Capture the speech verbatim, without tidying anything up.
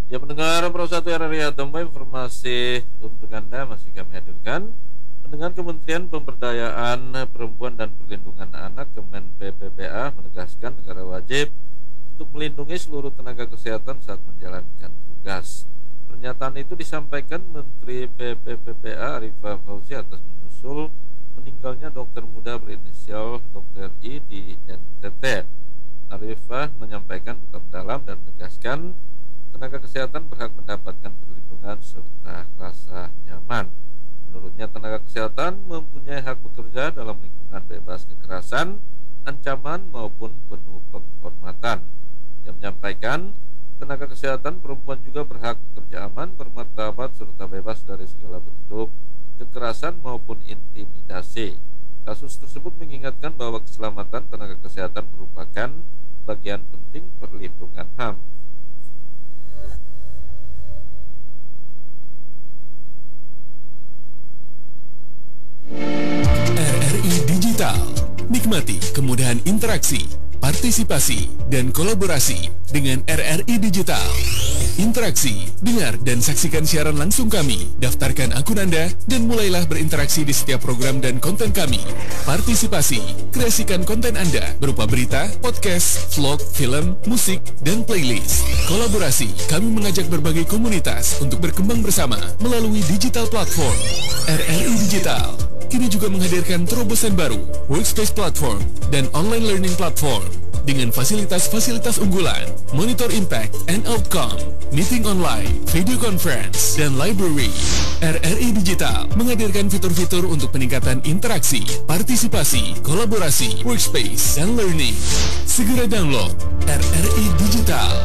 Ya pendengar Pro satu R R I Atomba, informasi untuk Anda masih kami hadirkan. Pendengar, Kementerian Pemberdayaan Perempuan dan Perlindungan Anak Kemen P P P A menegaskan negara wajib untuk melindungi seluruh tenaga kesehatan saat menjalankan tugas. Pernyataan itu disampaikan Menteri P P P P A Arifah Fauzi atas menyusul meninggalnya dokter muda berinisial dokter I di N T T. Arifah menyampaikan duka mendalam dan menegaskan tenaga kesehatan berhak mendapatkan perlindungan serta rasa nyaman. Menurutnya, tenaga kesehatan mempunyai hak bekerja dalam lingkungan bebas kekerasan, ancaman maupun penuh penghormatan. Yang menyampaikan, tenaga kesehatan perempuan juga berhak bekerja aman, bermartabat, serta bebas dari segala bentuk kekerasan maupun intimidasi. Kasus tersebut mengingatkan bahwa keselamatan tenaga kesehatan merupakan bagian penting perlindungan H A M. R R I Digital. Nikmati kemudahan interaksi, partisipasi, dan kolaborasi dengan R R I Digital. Interaksi, dengar dan saksikan siaran langsung kami, daftarkan akun Anda, dan mulailah berinteraksi di setiap program dan konten kami. Partisipasi, kreasikan konten Anda berupa berita, podcast, vlog, film, musik, dan playlist. Kolaborasi, kami mengajak berbagai komunitas untuk berkembang bersama melalui digital platform. R R I Digital kini juga menghadirkan terobosan baru, workspace platform, dan online learning platform dengan fasilitas-fasilitas unggulan, monitor impact and outcome, meeting online, video conference, dan library. R R I Digital menghadirkan fitur-fitur untuk peningkatan interaksi, partisipasi, kolaborasi, workspace, dan learning. Segera download R R I Digital.